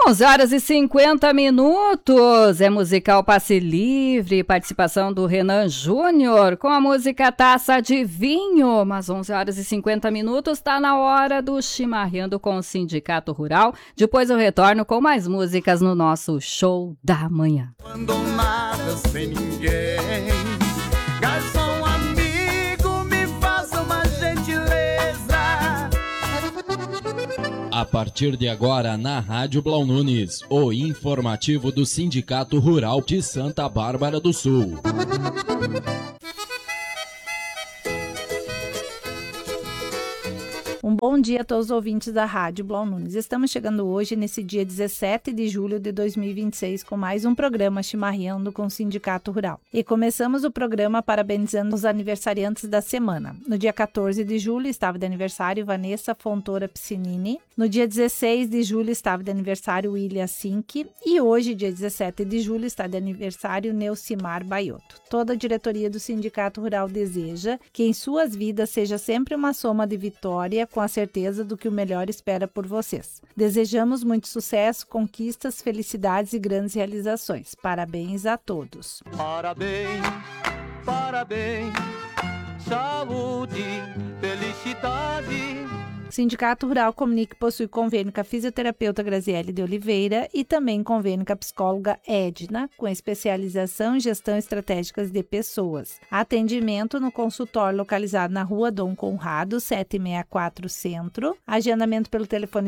11h50. É musical Passe Livre, participação do Renan Júnior com a música Taça de Vinho. Mas 11h50 está na hora do Chimarrando com o Sindicato Rural. Depois eu retorno com mais músicas no nosso Show da Manhã. Quando nada sem ninguém, garçom amigo, me faça uma gentileza. A partir de agora, na Rádio Blau Nunes, o informativo do Sindicato Rural de Santa Bárbara do Sul. Um bom dia a todos os ouvintes da Rádio Blau Nunes. Estamos chegando hoje, nesse dia 17 de julho de 2026, com mais um programa Chimarrando com o Sindicato Rural. E começamos o programa parabenizando os aniversariantes da semana. No dia 14 de julho estava de aniversário Vanessa Fontoura Piscinini. No dia 16 de julho estava de aniversário William Sink. E hoje, dia 17 de julho, está de aniversário Neucimar Baiotto. Toda a diretoria do Sindicato Rural deseja que em suas vidas seja sempre uma soma de vitória, com a certeza do que o melhor espera por vocês. Desejamos muito sucesso, conquistas, felicidades e grandes realizações. Parabéns a todos. Parabéns, parabéns, saúde, felicidade. Sindicato Rural comunica que possui convênio com a fisioterapeuta Graziele de Oliveira e também convênio com a psicóloga Edna, com especialização em gestão estratégica de pessoas. Atendimento no consultório localizado na Rua Dom Conrado, 764 Centro. Agendamento pelo telefone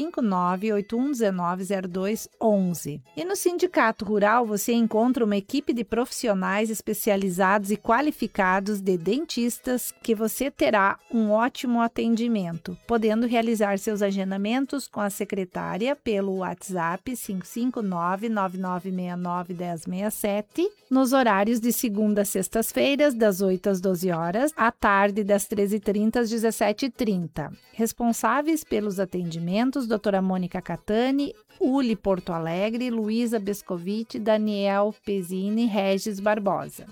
559-8119-0211. E no Sindicato Rural você encontra uma equipe de profissionais especializados e qualificados de dentistas que você terá um ótimo atendimento, podendo realizar seus agendamentos com a secretária pelo WhatsApp 559-9969-1067, nos horários de segunda a sextas-feiras, das 8 às 12 horas, à tarde, das 13h30 às 17h30. Responsáveis pelos atendimentos, doutora Mônica Catani, Uli Porto Alegre, Luísa Bescovite, Daniel Pezzini, Regis Barbosa.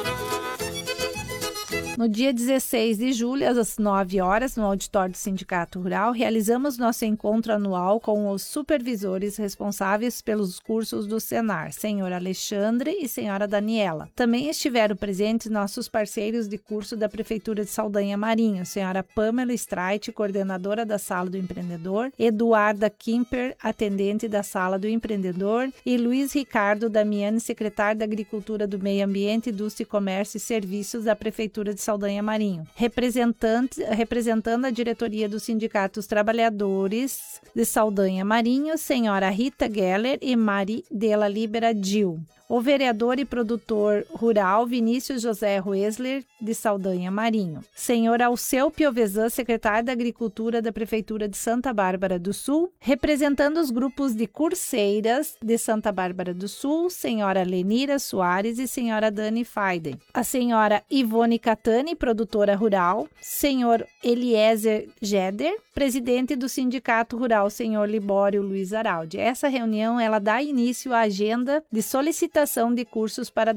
No dia 16 de julho, às 9 horas, no auditório do Sindicato Rural, realizamos nosso encontro anual com os supervisores responsáveis pelos cursos do Senar, senhor Alexandre e senhora Daniela. Também estiveram presentes nossos parceiros de curso da Prefeitura de Saldanha Marinho, senhora Pamela Streit, coordenadora da Sala do Empreendedor, Eduarda Kimper, atendente da Sala do Empreendedor, e Luiz Ricardo Damiani, secretário da Agricultura, do Meio Ambiente, Indústria, Comércio e Serviços da Prefeitura de Saldanha Marinho, representando a diretoria dos Sindicatos Trabalhadores de Saldanha Marinho, senhora Rita Geller e Mari Della Libera Dil. O vereador e produtor rural Vinícius José Ruesler, de Saldanha Marinho. Senhor Alceu Piovesan, secretário da Agricultura da Prefeitura de Santa Bárbara do Sul. Representando os grupos de curseiras de Santa Bárbara do Sul, senhora Lenira Soares e senhora Dani Faiden. A senhora Ivone Catani, produtora rural. Senhor Eliezer Jeder, presidente do Sindicato Rural, senhor Libório Luiz Araldi. Essa reunião ela dá início à agenda de solicitação de cursos para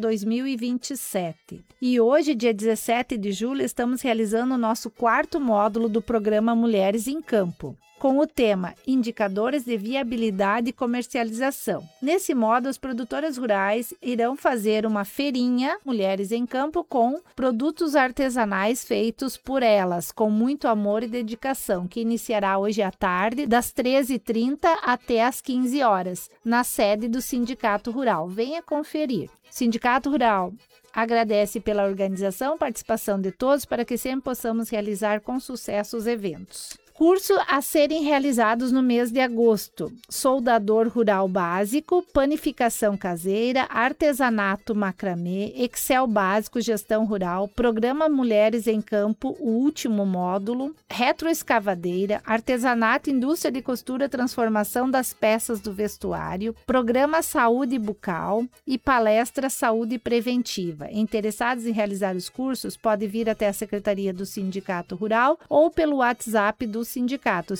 2027. E hoje, dia 17 de julho, estamos realizando o nosso 4º módulo do programa Mulheres em Campo, com o tema Indicadores de Viabilidade e Comercialização. Nesse módulo, as produtoras rurais irão fazer uma feirinha Mulheres em Campo com produtos artesanais feitos por elas, com muito amor e dedicação, que iniciará hoje à tarde, das 13h30 até às 15 horas, na sede do Sindicato Rural. Venha conferir. Sindicato Rural agradece pela organização e participação de todos para que sempre possamos realizar com sucesso os eventos. Curso a serem realizados no mês de agosto: soldador rural básico, panificação caseira, artesanato macramê, Excel básico, gestão rural, programa Mulheres em Campo, o último módulo, retroescavadeira, artesanato, indústria de costura, transformação das peças do vestuário, programa Saúde Bucal e palestra Saúde Preventiva. Interessados em realizar os cursos podem vir até a Secretaria do Sindicato Rural ou pelo WhatsApp do Sindicato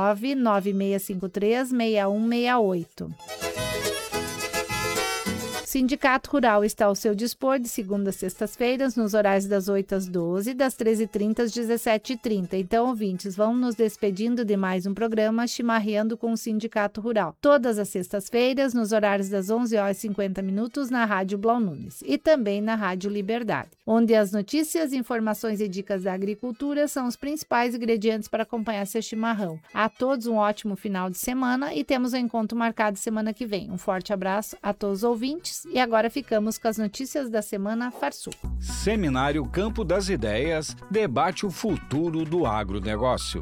559-9653-6168. Sindicato Rural está ao seu dispor de segunda a sextas-feiras, nos horários das 8 às 12, das 13h30 às 17h30. Então, ouvintes, vamos nos despedindo de mais um programa Chimarreando com o Sindicato Rural. Todas as sextas-feiras, nos horários das 11h50 na Rádio Blau Nunes e também na Rádio Liberdade, onde as notícias, informações e dicas da agricultura são os principais ingredientes para acompanhar seu chimarrão. A todos um ótimo final de semana e temos um encontro marcado semana que vem. Um forte abraço a todos os ouvintes e agora ficamos com as notícias da semana Farsul. Seminário Campo das Ideias debate o futuro do agronegócio.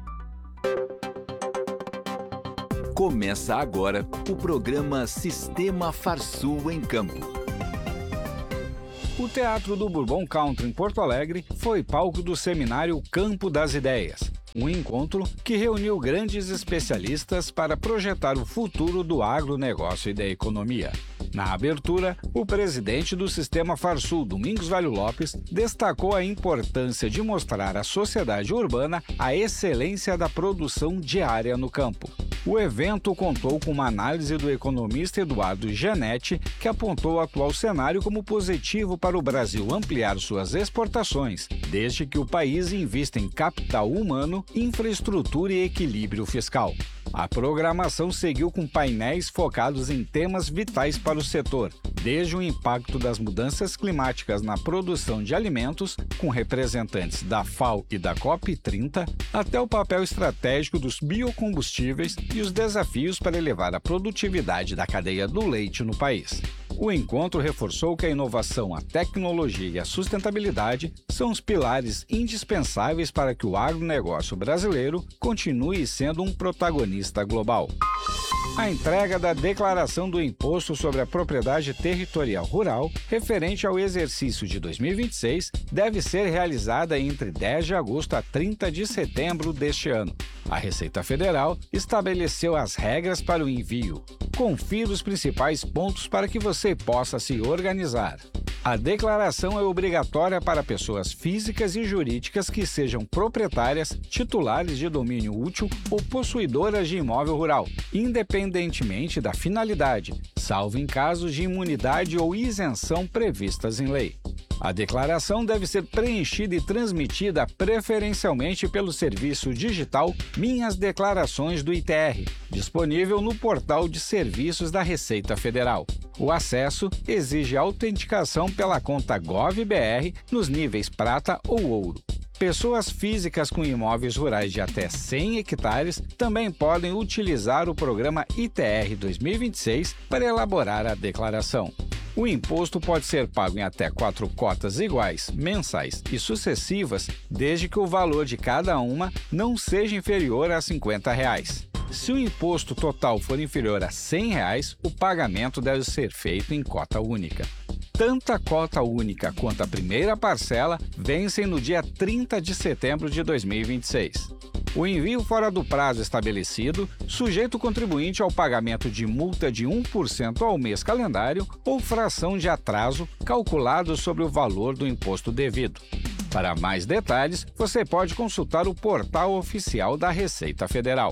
Começa agora o programa Sistema Farsul em Campo. O Teatro do Bourbon Country em Porto Alegre foi palco do Seminário Campo das Ideias, um encontro que reuniu grandes especialistas para projetar o futuro do agronegócio e da economia. Na abertura, o presidente do Sistema Farsul, Domingos Velho Lopes, destacou a importância de mostrar à sociedade urbana a excelência da produção diária no campo. O evento contou com uma análise do economista Eduardo Gianetti, que apontou o atual cenário como positivo para o Brasil ampliar suas exportações, desde que o país invista em capital humano, infraestrutura e equilíbrio fiscal. A programação seguiu com painéis focados em temas vitais para o setor, desde o impacto das mudanças climáticas na produção de alimentos, com representantes da FAO e da COP30, até o papel estratégico dos biocombustíveis e os desafios para elevar a produtividade da cadeia do leite no país. O encontro reforçou que a inovação, a tecnologia e a sustentabilidade são os pilares indispensáveis para que o agronegócio brasileiro continue sendo um protagonista global. A entrega da declaração do Imposto sobre a Propriedade Territorial Rural, referente ao exercício de 2026, deve ser realizada entre 10 de agosto a 30 de setembro deste ano. A Receita Federal estabeleceu as regras para o envio. Confira os principais pontos para que você possa se organizar. A declaração é obrigatória para pessoas físicas e jurídicas que sejam proprietárias, titulares de domínio útil ou possuidoras de imóvel rural, independentemente da finalidade, salvo em casos de imunidade ou isenção previstas em lei. A declaração deve ser preenchida e transmitida preferencialmente pelo serviço digital Minhas Declarações do ITR, disponível no portal de serviços da Receita Federal. O acesso exige autenticação pela conta GovBR nos níveis prata ou ouro. Pessoas físicas com imóveis rurais de até 100 hectares também podem utilizar o programa ITR 2026 para elaborar a declaração. O imposto pode ser pago em até 4 cotas iguais, mensais e sucessivas, desde que o valor de cada uma não seja inferior a R$ 50. Se o imposto total for inferior a R$ 100, o pagamento deve ser feito em cota única. Tanto a cota única quanto a primeira parcela vencem no dia 30 de setembro de 2026. O envio fora do prazo estabelecido sujeita o contribuinte ao pagamento de multa de 1% ao mês calendário ou fração de atraso calculado sobre o valor do imposto devido. Para mais detalhes, você pode consultar o portal oficial da Receita Federal.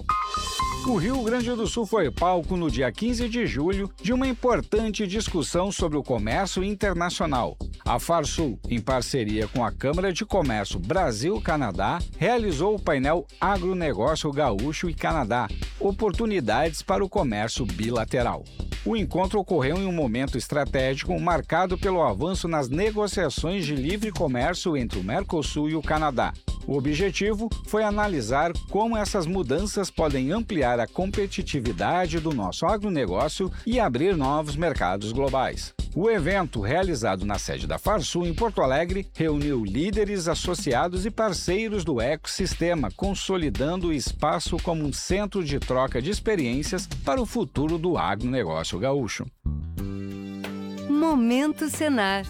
O Rio Grande do Sul foi palco no dia 15 de julho de uma importante discussão sobre o comércio internacional. A Farsul, em parceria com a Câmara de Comércio Brasil-Canadá, realizou o painel Agronegócio Gaúcho e Canadá, oportunidades para o comércio bilateral. O encontro ocorreu em um momento estratégico marcado pelo avanço nas negociações de livre comércio entre o Mercosul e o Canadá. O objetivo foi analisar como essas mudanças podem ampliar a competitividade do nosso agronegócio e abrir novos mercados globais. O evento, realizado na sede da Farsul em Porto Alegre, reuniu líderes, associados e parceiros do ecossistema, consolidando o espaço como um centro de troca de experiências para o futuro do agronegócio gaúcho. Momento Senar.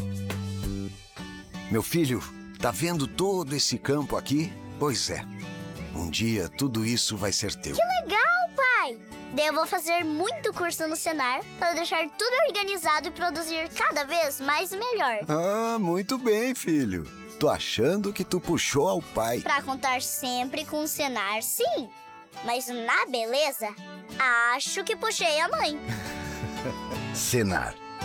Meu filho, tá vendo todo esse campo aqui? Pois é. Um dia tudo isso vai ser teu. Que legal, pai! Daí eu vou fazer muito curso no Senar para deixar tudo organizado e produzir cada vez mais e melhor. Ah, muito bem, filho. Tô achando que tu puxou ao pai. Pra contar sempre com o Senar, sim. Mas na beleza, acho que puxei a mãe. Senar,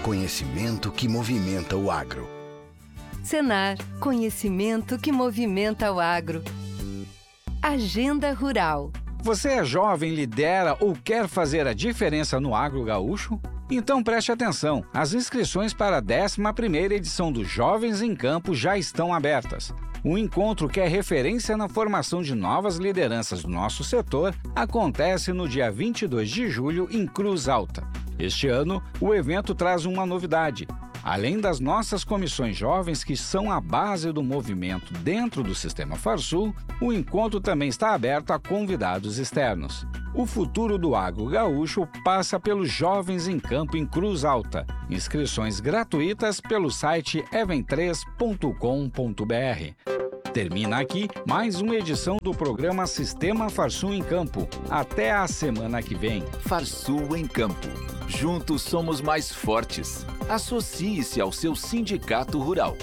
conhecimento que movimenta o agro. Senar, conhecimento que movimenta o agro. Agenda Rural. Você é jovem, lidera ou quer fazer a diferença no agro gaúcho? Então preste atenção, as inscrições para a 11ª edição dos Jovens em Campo já estão abertas. O encontro, que é referência na formação de novas lideranças do nosso setor, acontece no dia 22 de julho em Cruz Alta. Este ano, o evento traz uma novidade. Além das nossas comissões jovens, que são a base do movimento dentro do Sistema Farsul, o encontro também está aberto a convidados externos. O futuro do agro gaúcho passa pelos Jovens em Campo em Cruz Alta. Inscrições gratuitas pelo site even3.com.br. Termina aqui mais uma edição do programa Sistema Farsul em Campo. Até a semana que vem. Farsul em Campo. Juntos somos mais fortes. Associe-se ao seu sindicato rural.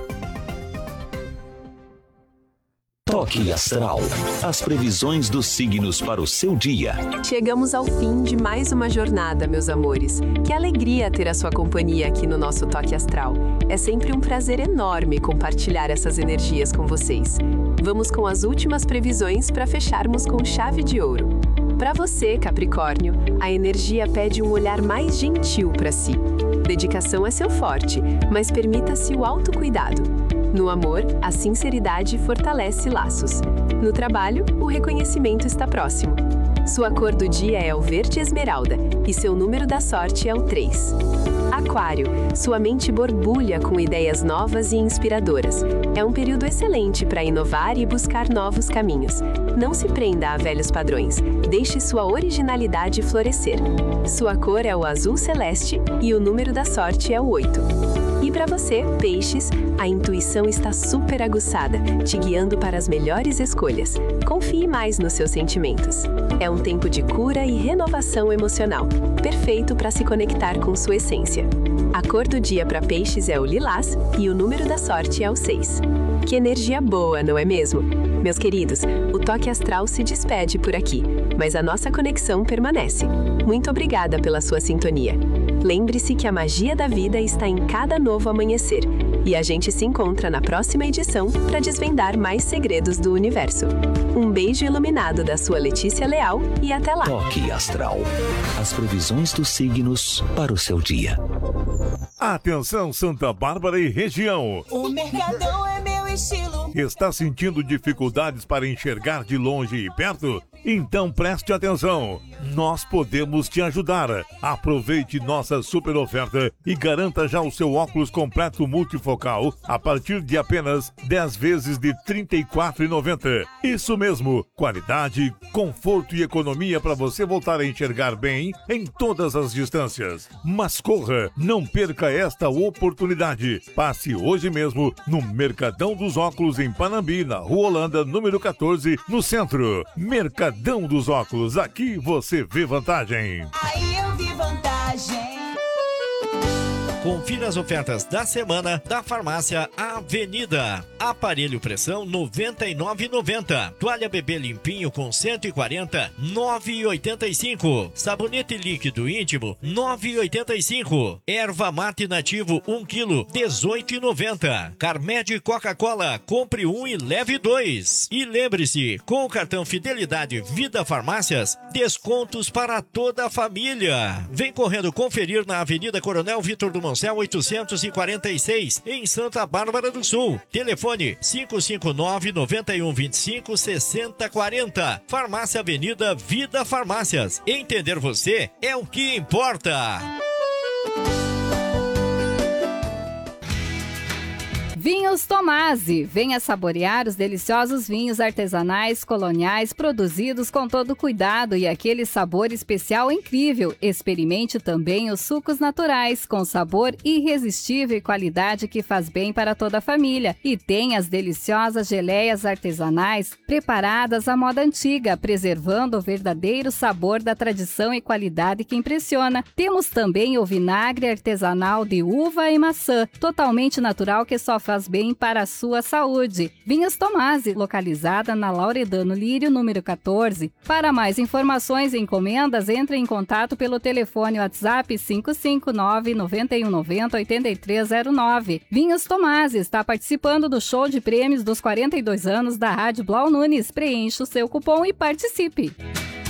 Toque Astral. As previsões dos signos para o seu dia. Chegamos ao fim de mais uma jornada, meus amores. Que alegria ter a sua companhia aqui no nosso Toque Astral. É sempre um prazer enorme compartilhar essas energias com vocês. Vamos com as últimas previsões para fecharmos com chave de ouro. Para você, Capricórnio, a energia pede um olhar mais gentil para si. Dedicação é seu forte, mas permita-se o autocuidado. No amor, a sinceridade fortalece laços. No trabalho, o reconhecimento está próximo. Sua cor do dia é o verde esmeralda e seu número da sorte é o 3. Aquário, sua mente borbulha com ideias novas e inspiradoras. É um período excelente para inovar e buscar novos caminhos. Não se prenda a velhos padrões. Deixe sua originalidade florescer. Sua cor é o azul celeste e o número da sorte é o 8. E para você, Peixes, a intuição está super aguçada, te guiando para as melhores escolhas. Confie mais nos seus sentimentos. É um tempo de cura e renovação emocional, perfeito para se conectar com sua essência. A cor do dia para Peixes é o lilás e o número da sorte é o 6. Que energia boa, não é mesmo? Meus queridos, o Toque Astral se despede por aqui, mas a nossa conexão permanece. Muito obrigada pela sua sintonia. Lembre-se que a magia da vida está em cada novo amanhecer. E a gente se encontra na próxima edição para desvendar mais segredos do universo. Um beijo iluminado da sua Letícia Leal e até lá. Toque Astral. As previsões dos signos para o seu dia. Atenção, Santa Bárbara e região. O Mercadão é meu estilo. Está sentindo dificuldades para enxergar de longe e perto? Então preste atenção. Nós podemos te ajudar. Aproveite nossa super oferta e garanta já o seu óculos completo multifocal a partir de apenas 10 vezes de R$ 34,90. Isso mesmo, qualidade, conforto e economia para você voltar a enxergar bem em todas as distâncias. Mas corra, não perca esta oportunidade. Passe hoje mesmo no Mercadão dos Óculos em Panambi, na Rua Holanda, número 14, no centro. Mercadão dos Óculos, aqui você vê vantagem. Aí eu vi vantagem. Confira as ofertas da semana da Farmácia Avenida. Aparelho pressão R$ 99,90. Toalha bebê limpinho com 140, R$ 9,85. Sabonete líquido íntimo, R$ 9,85. Erva mate nativo 1 kg, R$ 18,90. Carmed Coca-Cola, compre 1 e leve 2. E lembre-se, com o cartão Fidelidade Vida Farmácias, descontos para toda a família. Vem correndo conferir na Avenida Coronel Vitor do Moncel 846, em Santa Bárbara do Sul. Telefone 559-9125-6040. Farmácia Avenida Vida Farmácias. Entender você é o que importa. Vinhos Tomasi. Venha saborear os deliciosos vinhos artesanais coloniais produzidos com todo cuidado e aquele sabor especial incrível. Experimente também os sucos naturais com sabor irresistível e qualidade que faz bem para toda a família. E tem as deliciosas geleias artesanais preparadas à moda antiga, preservando o verdadeiro sabor da tradição e qualidade que impressiona. Temos também o vinagre artesanal de uva e maçã, totalmente natural, que só faz faz bem para a sua saúde. Vinhos Tomasi, localizada na Lauredano Lírio, número 14. Para mais informações e encomendas, entre em contato pelo telefone WhatsApp 559-9190-8309. Vinhos Tomasi está participando do show de prêmios dos 42 anos da Rádio Blau Nunes. Preencha o seu cupom e participe.